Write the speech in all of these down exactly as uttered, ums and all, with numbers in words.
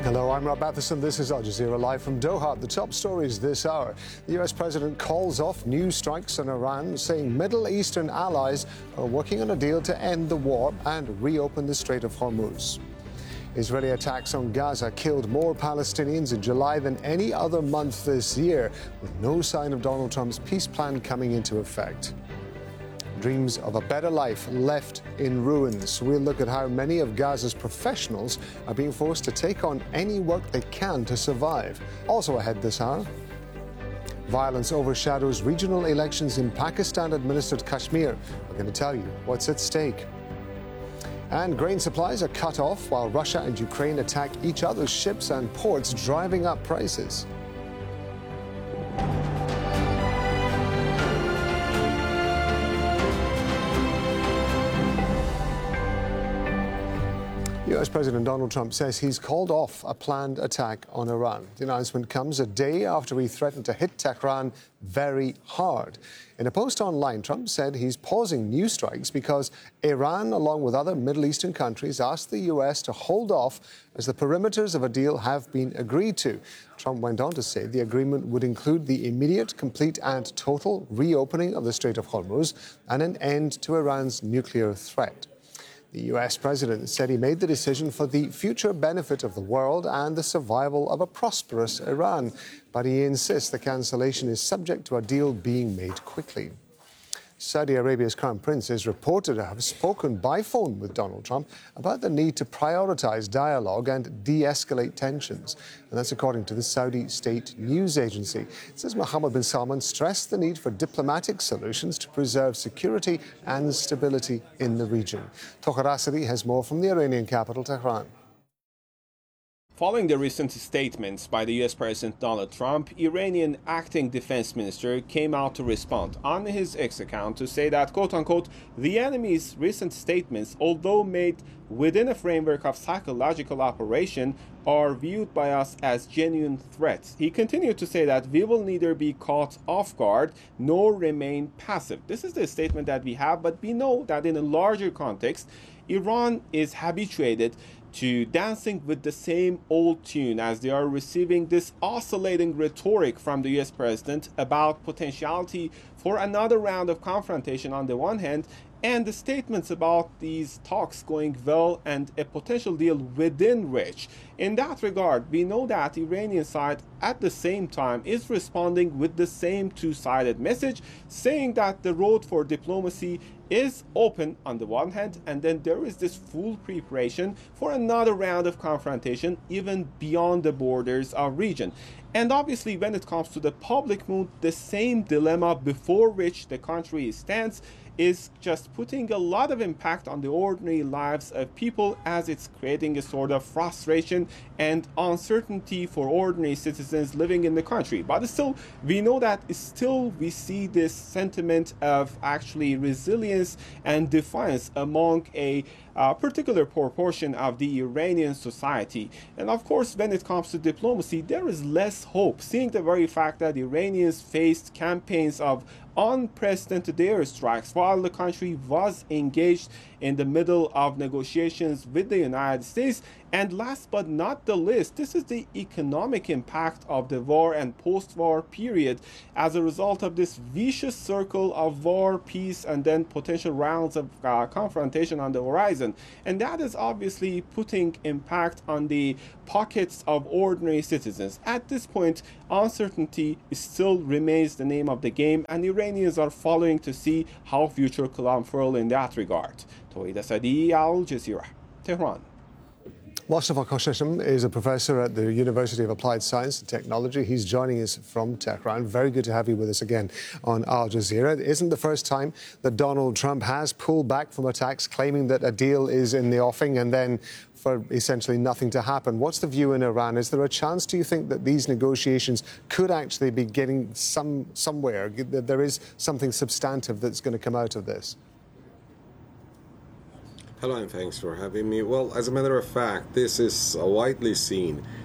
Hello, I'm Rob Matheson. This is Al Jazeera Live from Doha. The top stories this hour. The U S president calls off new strikes on Iran, saying Middle Eastern allies are working on a deal to end the war and reopen the Strait of Hormuz. Israeli attacks on Gaza killed more Palestinians in July than any other month this year, with no sign of Donald Trump's peace plan coming into effect. Dreams of a better life left in ruins. We'll look at how many of Gaza's professionals are being forced to take on any work they can to survive. Also ahead this hour, violence overshadows regional elections in Pakistan-administered Kashmir. We're going to tell you what's at stake. And grain supplies are cut off while Russia and Ukraine attack each other's ships and ports, driving up prices. U S President Donald Trump says he's called off a planned attack on Iran. The announcement comes a day after he threatened to hit Tehran very hard. In a post online, Trump said he's pausing new strikes because Iran, along with other Middle Eastern countries, asked the U S to hold off as the perimeters of a deal have been agreed to. Trump went on to say the agreement would include the immediate, complete and total reopening of the Strait of Hormuz and an end to Iran's nuclear threat. The U S president said he made the decision for the future benefit of the world and the survival of a prosperous Iran. But he insists the cancellation is subject to a deal being made quickly. Saudi Arabia's Crown Prince is reported to have spoken by phone with Donald Trump about the need to prioritize dialogue and de-escalate tensions. And that's according to the Saudi state news agency. It says Mohammed bin Salman stressed the need for diplomatic solutions to preserve security and stability in the region. Tohar Asadi has more from the Iranian capital, Tehran. Following the recent statements by the U S President Donald Trump, Iranian acting defense minister came out to respond on his X account to say that, quote-unquote, the enemy's recent statements, although made within a framework of psychological operation, are viewed by us as genuine threats. He continued to say that we will neither be caught off guard nor remain passive. This is the statement that we have, but we know that in a larger context, Iran is habituated to dancing with the same old tune as they are receiving this oscillating rhetoric from the U S president about potentiality for another round of confrontation on the one hand, and the statements about these talks going well and a potential deal within reach. In that regard, we know that the Iranian side at the same time is responding with the same two-sided message, saying that the road for diplomacy is open on the one hand, and then there is this full preparation for another round of confrontation even beyond the borders of region. And obviously, when it comes to the public mood, the same dilemma before which the country stands is just putting a lot of impact on the ordinary lives of people, as it's creating a sort of frustration and uncertainty for ordinary citizens living in the country. But still, we know that still we see this sentiment of actually resilience and defiance among a uh, particular proportion of the Iranian society. And of course, when it comes to diplomacy, there is less hope, seeing the very fact that Iranians faced campaigns of unprecedented airstrikes while the country was engaged in the middle of negotiations with the United States. And last but not the least, this is the economic impact of the war and post-war period as a result of this vicious circle of war, peace, and then potential rounds of uh, confrontation on the horizon. And that is obviously putting impact on the pockets of ordinary citizens. At this point, uncertainty still remains the name of the game, and Iranians are following to see how future could unfurl in that regard. Tohar Asadi, Al Jazeera, Tehran. Mostafa Khosheshem is a professor at the University of Applied Science and Technology. He's joining us from Tehran. Very good to have you with us again on Al Jazeera. It isn't the first time that Donald Trump has pulled back from attacks, claiming that a deal is in the offing and then for essentially nothing to happen. What's the view in Iran? Is there a chance, do you think, that these negotiations could actually be getting some somewhere, that there is something substantive that's going to come out of this? Hello, and thanks for having me. Well, as a matter of fact, this is widely seen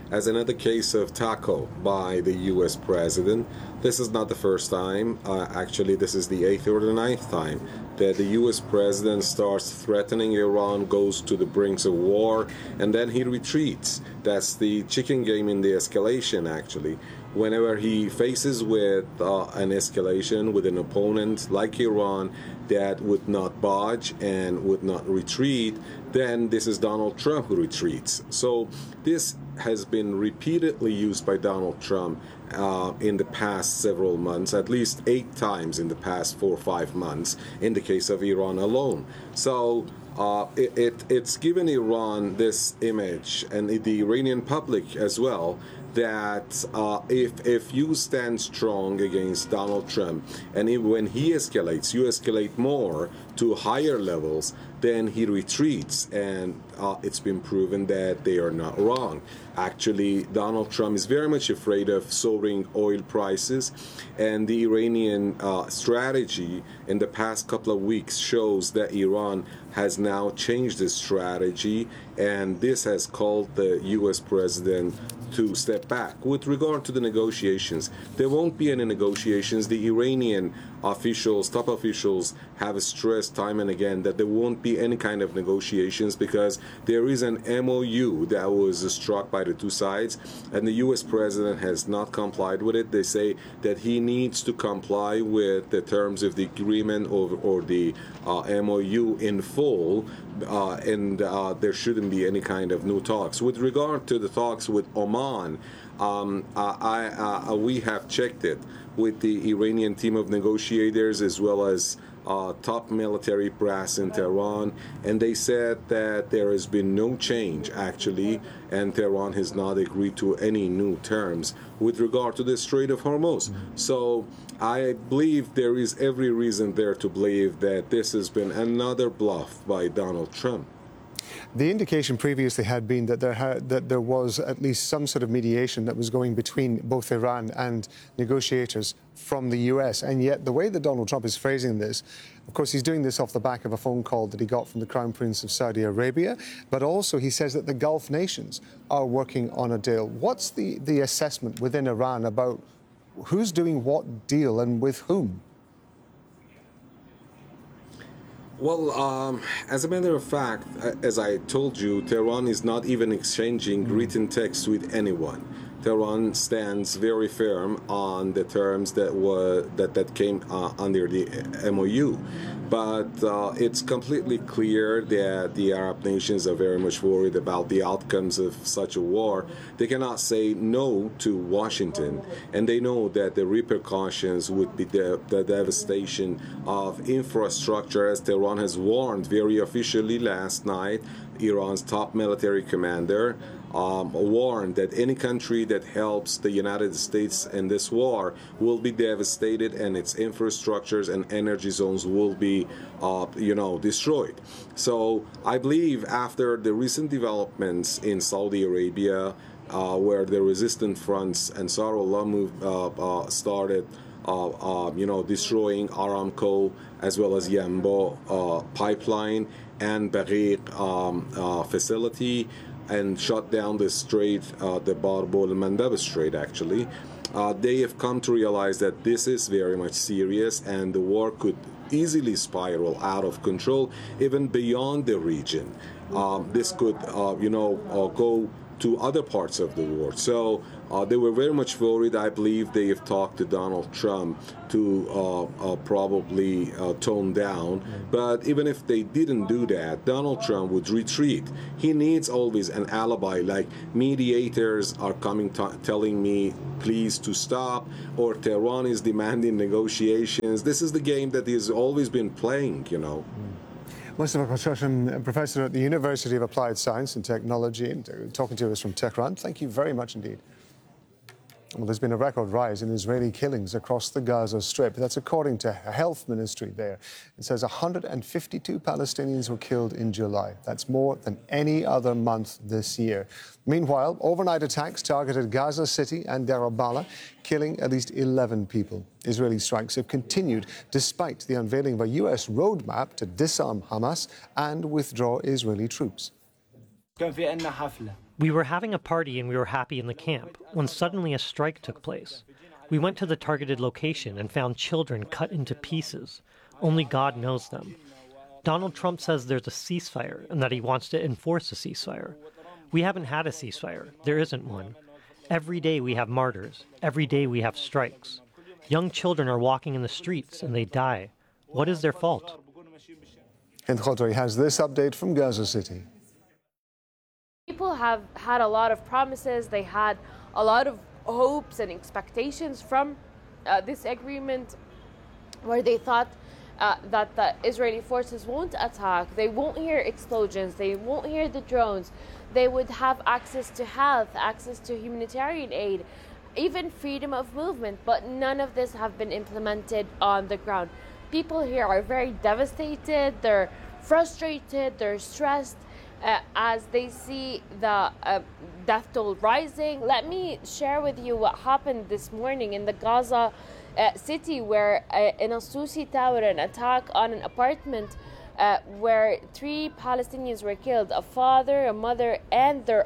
as another case of taco by the U S president. This is not the first time. Uh, actually, this is the eighth or the ninth time that the U S president starts threatening Iran, goes to the brinks of war, and then he retreats. That's the chicken game in the escalation, actually. Whenever he faces with uh, an escalation with an opponent like Iran that would not budge and would not retreat, then this is Donald Trump who retreats. So this has been repeatedly used by Donald Trump uh, in the past several months, at least eight times in the past four or five months, in the case of Iran alone. So uh, it, it, it's given Iran this image, and the Iranian public as well, that uh, if if you stand strong against Donald Trump, and if, when he escalates, you escalate more to higher levels, then he retreats, and uh, it's been proven that they are not wrong. Actually, Donald Trump is very much afraid of soaring oil prices, and the Iranian uh, strategy in the past couple of weeks shows that Iran has now changed its strategy, and this has called the U S president to step back. With regard to the negotiations, there won't be any negotiations. The Iranian officials, top officials, have stressed time and again that there won't be any kind of negotiations because there is an M O U that was struck by the two sides, and the U S president has not complied with it. They say that he needs to comply with the terms of the agreement or, or the uh, M O U in full, uh, and uh, there shouldn't be any kind of new talks. With regard to the talks with Oman, um, I, I, uh, we have checked it with the Iranian team of negotiators as well as uh, top military brass in Tehran, and they said that there has been no change actually, and Tehran has not agreed to any new terms with regard to the Strait of Hormuz. So I believe there is every reason there to believe that this has been another bluff by Donald Trump. The indication previously had been that there had, that there was at least some sort of mediation that was going between both Iran and negotiators from the U S. And yet the way that Donald Trump is phrasing this, of course, he's doing this off the back of a phone call that he got from the Crown Prince of Saudi Arabia. But also he says that the Gulf nations are working on a deal. What's the, the assessment within Iran about who's doing what deal and with whom? Well, um, as a matter of fact, as I told you, Tehran is not even exchanging written text with anyone. Tehran stands very firm on the terms that were that, that came uh, under the M O U. But uh, it's completely clear that the Arab nations are very much worried about the outcomes of such a war. They cannot say no to Washington, and they know that the repercussions would be the, the devastation of infrastructure, as Tehran has warned very officially last night. Iran's top military commander Um, warned that any country that helps the United States in this war will be devastated, and its infrastructures and energy zones will be, uh, you know, destroyed. So I believe after the recent developments in Saudi Arabia, uh, where the resistant fronts and Ansarullah move, uh, uh, started, uh, uh, you know, destroying Aramco as well as Yanbu uh, pipeline and Baghir um, uh, facility, and shut down the strait, uh, the Bab el-Mandeb Strait, actually. Uh, they have come to realize that this is very much serious, and the war could easily spiral out of control, even beyond the region. Um, this could, uh, you know, uh, go to other parts of the world. So uh, they were very much worried. I believe they have talked to Donald Trump to uh, uh, probably uh, tone down. But even if they didn't do that, Donald Trump would retreat. He needs always an alibi, like mediators are coming t- telling me please to stop, or Tehran is demanding negotiations. This is the game that he's always been playing, you know. Mustafa Khosrowshan, professor at the University of Applied Science and Technology, and talking to us from Tehran. Thank you very much indeed. Well, there's been a record rise in Israeli killings across the Gaza Strip. That's according to the health ministry there. It says one hundred fifty-two Palestinians were killed in July. That's more than any other month this year. Meanwhile, overnight attacks targeted Gaza City and Deir al-Balah, killing at least eleven people. Israeli strikes have continued despite the unveiling of a U S roadmap to disarm Hamas and withdraw Israeli troops. We were having a party and we were happy in the camp when suddenly a strike took place. We went to the targeted location and found children cut into pieces. Only God knows them. Donald Trump says there's a ceasefire and that he wants to enforce a ceasefire. We haven't had a ceasefire. There isn't one. Every day we have martyrs. Every day we have strikes. Young children are walking in the streets and they die. What is their fault? Hind Khodri has this update from Gaza City. People have had a lot of promises. They had a lot of hopes and expectations from uh, this agreement, where they thought uh, that the Israeli forces won't attack, they won't hear explosions, they won't hear the drones, they would have access to health, access to humanitarian aid, even freedom of movement, but none of this have been implemented on the ground. People here are very devastated, they're frustrated, they're stressed, Uh, as they see the uh, death toll rising. Let me share with you what happened this morning in the Gaza uh, city, where uh, in a Susi tower, an attack on an apartment uh, where three Palestinians were killed, a father, a mother, and their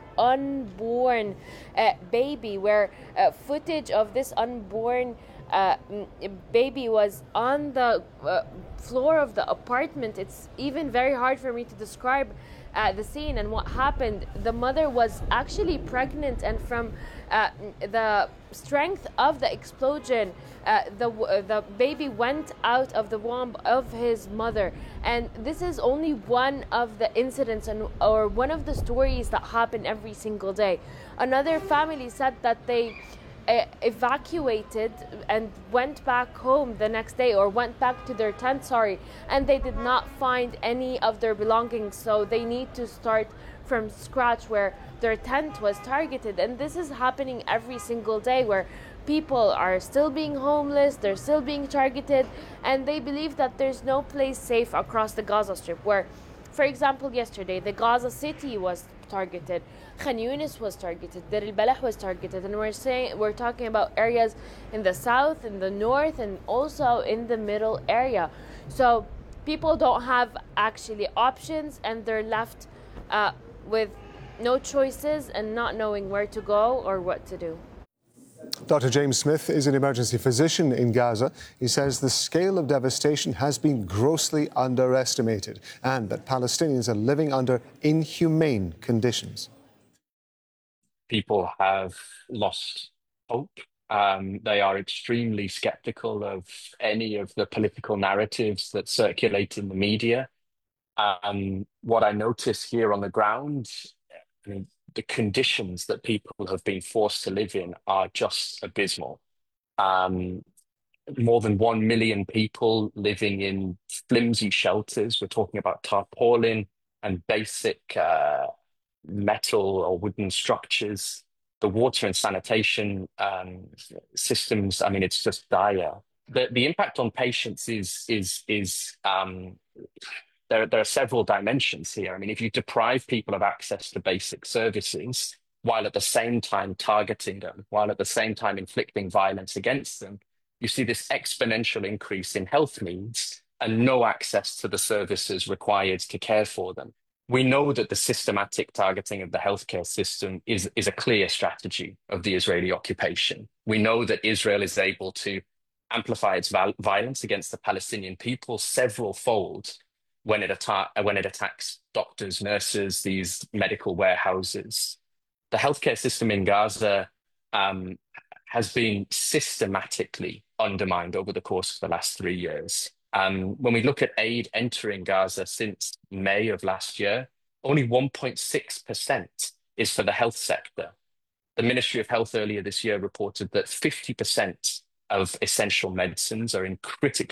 unborn uh, baby, where uh, footage of this unborn uh, baby was on the uh, floor of the apartment. It's even very hard for me to describe Uh, the scene and what happened. The mother was actually pregnant, and from uh, the strength of the explosion, uh, the uh, the baby went out of the womb of his mother. And this is only one of the incidents and or one of the stories that happen every single day. Another family said that they Uh, evacuated and went back home the next day, or went back to their tent, sorry, and they did not find any of their belongings, so they need to start from scratch where their tent was targeted. And this is happening every single day, where people are still being homeless, they're still being targeted, and they believe that there's no place safe across the Gaza Strip, where, for example, yesterday the Gaza City was targeted, Khan Yunis was targeted, Deir al-Balah was targeted, and we're saying we're talking about areas in the south, in the north, and also in the middle area. So people don't have actually options, and they're left uh, with no choices and not knowing where to go or what to do. Doctor James Smith is an emergency physician in Gaza. He says the scale of devastation has been grossly underestimated and that Palestinians are living under inhumane conditions. People have lost hope. Um, they are extremely skeptical of any of the political narratives that circulate in the media. Um, what I notice here on the ground, I mean, the conditions that people have been forced to live in are just abysmal. Um, more than one million people living in flimsy shelters. We're talking about tarpaulin and basic uh, metal or wooden structures. The water and sanitation um, systems, I mean, it's just dire. The, the impact on patients is, is, is um, there, there are several dimensions here. I mean, if you deprive people of access to basic services, while at the same time targeting them, while at the same time inflicting violence against them, you see this exponential increase in health needs and no access to the services required to care for them. We know that the systematic targeting of the healthcare system is, is a clear strategy of the Israeli occupation. We know that Israel is able to amplify its violence against the Palestinian people several fold when it, atta- when it attacks doctors, nurses, these medical warehouses. The healthcare system in Gaza um, has been systematically undermined over the course of the last three years. Um, when we look at aid entering Gaza since May of last year, only one point six percent is for the health sector. The Ministry of Health earlier this year reported that fifty percent of essential medicines are in critical